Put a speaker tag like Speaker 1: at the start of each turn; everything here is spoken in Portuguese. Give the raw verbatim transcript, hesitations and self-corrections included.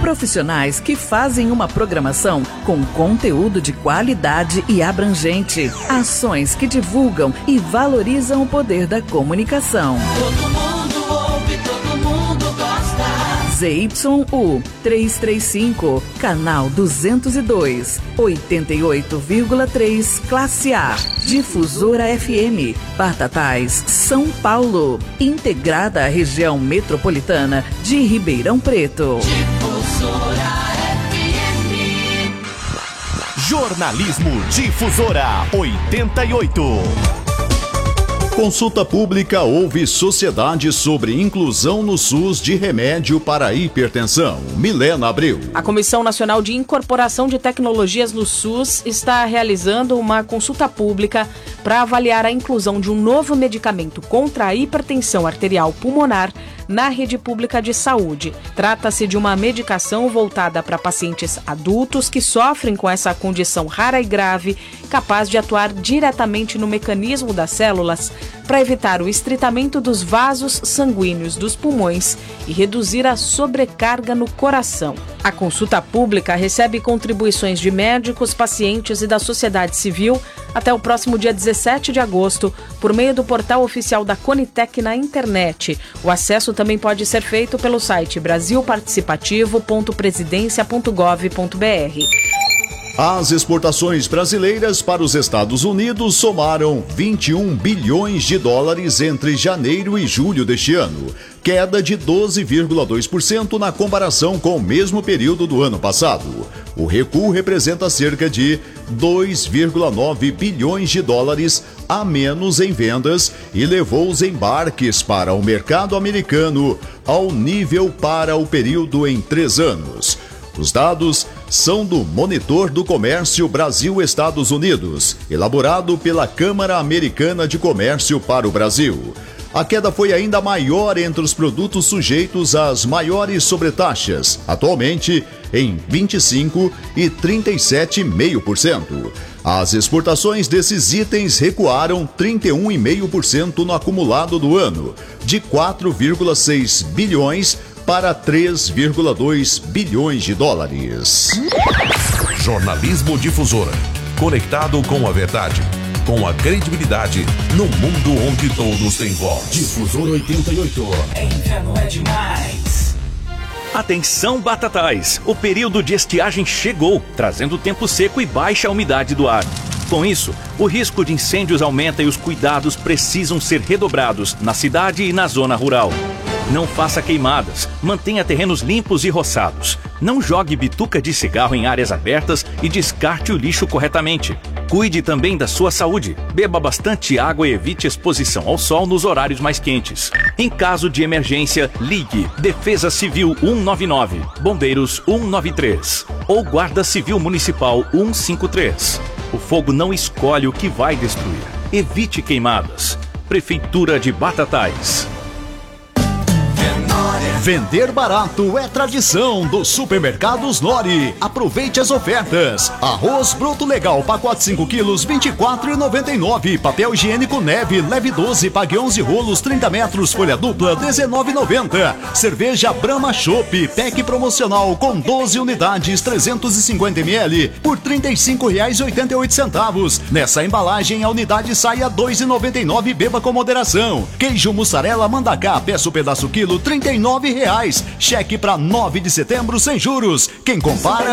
Speaker 1: Profissionais que fazem uma programação com conteúdo de qualidade e abrangente. Ações que divulgam e valorizam o poder da comunicação.
Speaker 2: Todo mundo ouve, todo mundo gosta.
Speaker 1: Z Y U trezentos e trinta e cinco, canal duzentos e dois, oitenta e oito vírgula três, classe A. Difusora F M, Batatais, São Paulo. Integrada à região metropolitana de Ribeirão Preto.
Speaker 2: Difusora F M.
Speaker 3: Jornalismo Difusora oitenta e oito. Consulta pública ouve sociedade sobre inclusão no SUS de remédio para hipertensão. Milena Abreu.
Speaker 4: A Comissão Nacional de Incorporação de Tecnologias no SUS está realizando uma consulta pública para avaliar a inclusão de um novo medicamento contra a hipertensão arterial pulmonar na rede pública de saúde. Trata-se de uma medicação voltada para pacientes adultos que sofrem com essa condição rara e grave, capaz de atuar diretamente no mecanismo das células para evitar o estreitamento dos vasos sanguíneos dos pulmões e reduzir a sobrecarga no coração. A consulta pública recebe contribuições de médicos, pacientes e da sociedade civil até o próximo dia dezessete de agosto, por meio do portal oficial da Conitec na internet. O acesso também pode ser feito pelo site brasil participativo ponto presidência ponto gov ponto br.
Speaker 3: As exportações brasileiras para os Estados Unidos somaram vinte e um bilhões de dólares entre janeiro e julho deste ano, queda de doze vírgula dois por cento na comparação com o mesmo período do ano passado. O recuo representa cerca de dois vírgula nove bilhões de dólares a menos em vendas e levou os embarques para o mercado americano ao nível para o período em três anos. Os dados são do Monitor do Comércio Brasil-Estados Unidos, elaborado pela Câmara Americana de Comércio para o Brasil. A queda foi ainda maior entre os produtos sujeitos às maiores sobretaxas, atualmente em vinte e cinco por cento e trinta e sete vírgula cinco por cento. As exportações desses itens recuaram trinta e um vírgula cinco por cento no acumulado do ano, de quatro vírgula seis bilhões para três vírgula dois bilhões de dólares.
Speaker 5: Jornalismo Difusora, conectado com a verdade, com a credibilidade, no mundo onde todos têm voz. Difusora oitenta e oito.
Speaker 2: Inverno é demais.
Speaker 6: Atenção, Batatais! O período de estiagem chegou, trazendo tempo seco e baixa umidade do ar. Com isso, o risco de incêndios aumenta e os cuidados precisam ser redobrados na cidade e na zona rural. Não faça queimadas, mantenha terrenos limpos e roçados. Não jogue bituca de cigarro em áreas abertas e descarte o lixo corretamente. Cuide também da sua saúde. Beba bastante água e evite exposição ao sol nos horários mais quentes. Em caso de emergência, ligue Defesa Civil cento e noventa e nove, Bombeiros cento e noventa e três ou Guarda Civil Municipal cento e cinquenta e três. O fogo não escolhe o que vai destruir. Evite queimadas. Prefeitura de Batatais.
Speaker 3: Vender barato é tradição dos supermercados Nori. Aproveite as ofertas. Arroz bruto legal, pacote cinco quilos, vinte e quatro reais e noventa e nove. Papel higiênico Neve, leve doze, pague onze rolos, trinta metros, folha dupla, dezenove reais e noventa centavos. Cerveja Brahma Chopp, pack promocional com doze unidades, trezentos e cinquenta mililitros, por trinta e cinco reais e oitenta e oito centavos. Nessa embalagem, a unidade sai a dois reais e noventa e nove centavos, beba com moderação. Queijo mussarela Mandacá, peça o pedaço quilo, trinta e nove reais. Cheque para nove de setembro sem juros. Quem compara